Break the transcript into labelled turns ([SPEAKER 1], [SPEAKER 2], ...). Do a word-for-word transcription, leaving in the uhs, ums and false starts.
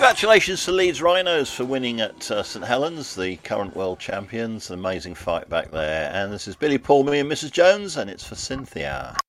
[SPEAKER 1] Congratulations to Leeds Rhinos for winning at uh, St Helens, the current world champions. An amazing fight back there. And this is Billy Paul, me and Missus Jones, and it's for Cynthia.